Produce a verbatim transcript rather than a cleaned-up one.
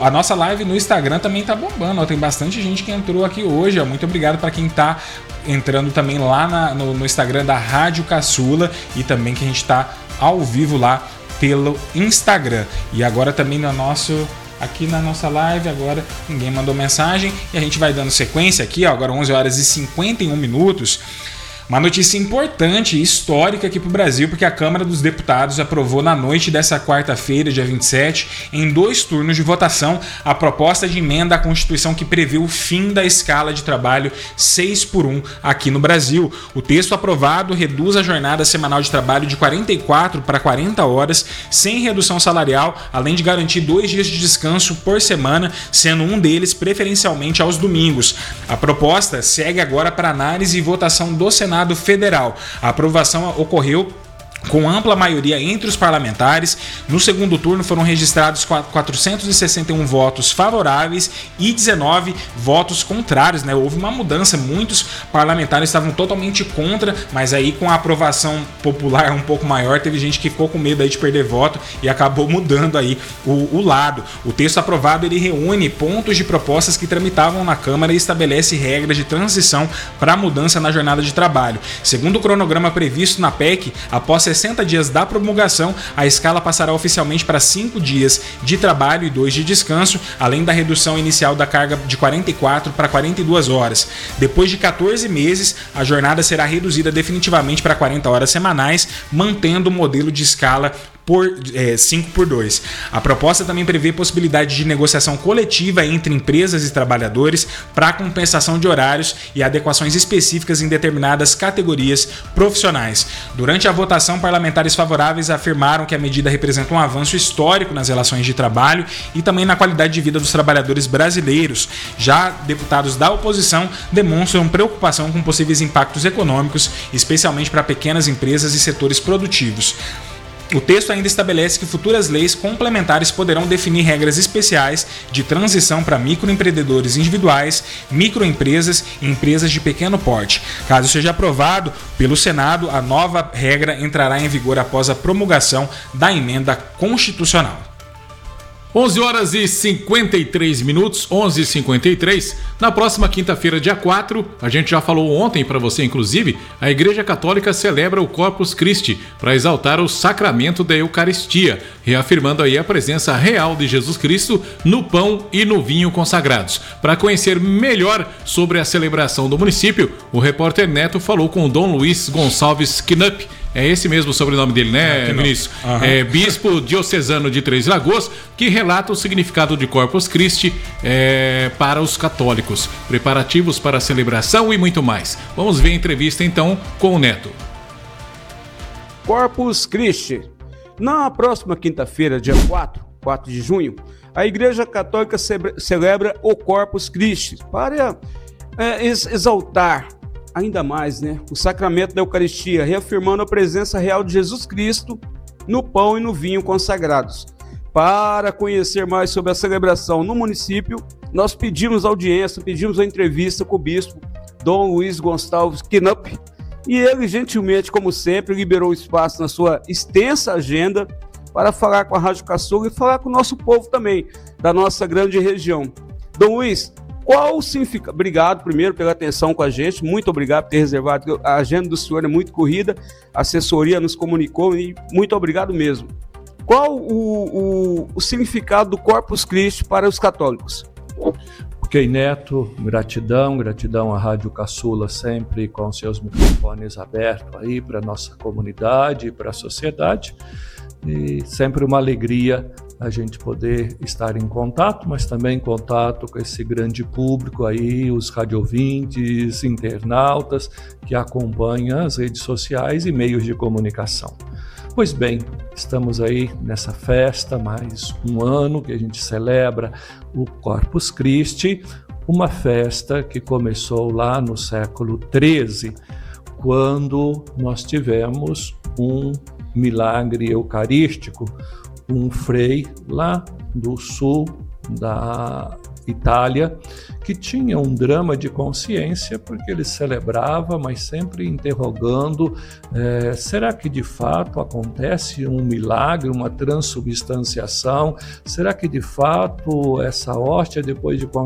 a nossa live no Instagram também tá bombando, ó, tem bastante gente que entrou aqui hoje, ó, muito obrigado para quem tá entrando também lá na, no, no Instagram da Rádio Caçula e também que a gente tá ao vivo lá pelo Instagram. E agora também no nosso... Aqui na nossa live, agora ninguém mandou mensagem e a gente vai dando sequência aqui, ó, agora onze horas e cinquenta e um minutos. Uma notícia importante e histórica aqui para o Brasil, porque a Câmara dos Deputados aprovou na noite dessa quarta-feira, dia vinte e sete, em dois turnos de votação, a proposta de emenda à Constituição que prevê o fim da escala de trabalho seis por um aqui no Brasil. O texto aprovado reduz a jornada semanal de trabalho de quarenta e quatro para quarenta horas, sem redução salarial, além de garantir dois dias de descanso por semana, sendo um deles preferencialmente aos domingos. A proposta segue agora para análise e votação do Senado Federal. A aprovação ocorreu com ampla maioria entre os parlamentares. No segundo turno foram registrados quatrocentos e sessenta e um votos favoráveis e dezenove votos contrários, né? Houve uma mudança, muitos parlamentares estavam totalmente contra, mas aí com a aprovação popular um pouco maior, teve gente que ficou com medo aí de perder voto e acabou mudando aí o, o lado. O texto aprovado ele reúne pontos de propostas que tramitavam na Câmara e estabelece regras de transição para a mudança na jornada de trabalho. Segundo o cronograma previsto na P E C, após sessenta dias da promulgação, a escala passará oficialmente para cinco dias de trabalho e dois de descanso, além da redução inicial da carga de quarenta e quatro para quarenta e duas horas. Depois de quatorze meses, a jornada será reduzida definitivamente para quarenta horas semanais, mantendo o modelo de escala por é, cinco por dois. A proposta também prevê possibilidade de negociação coletiva entre empresas e trabalhadores para compensação de horários e adequações específicas em determinadas categorias profissionais. Durante a votação, parlamentares favoráveis afirmaram que a medida representa um avanço histórico nas relações de trabalho e também na qualidade de vida dos trabalhadores brasileiros. Já deputados da oposição demonstram preocupação com possíveis impactos econômicos, especialmente para pequenas empresas e setores produtivos. O texto ainda estabelece que futuras leis complementares poderão definir regras especiais de transição para microempreendedores individuais, microempresas e empresas de pequeno porte. Caso seja aprovado pelo Senado, a nova regra entrará em vigor após a promulgação da emenda constitucional. onze horas e cinquenta e três minutos, onze e cinquenta e três. Na próxima quinta-feira, dia quatro, a gente já falou ontem para você, inclusive, a Igreja Católica celebra o Corpus Christi para exaltar o sacramento da Eucaristia, reafirmando aí a presença real de Jesus Cristo no pão e no vinho consagrados. Para conhecer melhor sobre a celebração do município, o repórter Neto falou com o Dom Luiz Gonçalves Knupp. É esse mesmo o sobrenome dele, né, Vinícius? Uhum. É bispo diocesano de Três Lagoas, que relata o significado de Corpus Christi é, para os católicos, preparativos para a celebração e muito mais. Vamos ver a entrevista então com o Neto. Corpus Christi. Na próxima quinta-feira, dia quatro, quatro de junho, a Igreja Católica celebra o Corpus Christi para é, exaltar ainda mais, né, o sacramento da Eucaristia, reafirmando a presença real de Jesus Cristo no pão e no vinho consagrados. Para conhecer mais sobre a celebração no município, nós pedimos audiência, pedimos a entrevista com o bispo Dom Luiz Gonçalves Knupp, e ele gentilmente, como sempre, liberou espaço na sua extensa agenda para falar com a Rádio Caçula e falar com o nosso povo também, da nossa grande região. Dom Luiz, qual o significado? Obrigado primeiro pela atenção com a gente, muito obrigado por ter reservado, a agenda do senhor é muito corrida, a assessoria nos comunicou e muito obrigado mesmo. Qual o, o, o significado do Corpus Christi para os católicos? Ok, Neto, gratidão, gratidão à Rádio Caçula, sempre com seus microfones abertos aí para a nossa comunidade e para a sociedade, e sempre uma alegria a gente poder estar em contato, mas também em contato com esse grande público aí, os radiovintes, internautas que acompanham as redes sociais e meios de comunicação. Pois bem, estamos aí nessa festa, mais um ano que a gente celebra o Corpus Christi, uma festa que começou lá no século treze, quando nós tivemos um milagre eucarístico, um frei lá do sul da Itália, que tinha um drama de consciência, porque ele celebrava, mas sempre interrogando, é, será que de fato acontece um milagre, uma transubstanciação? Será que de fato essa hóstia, depois de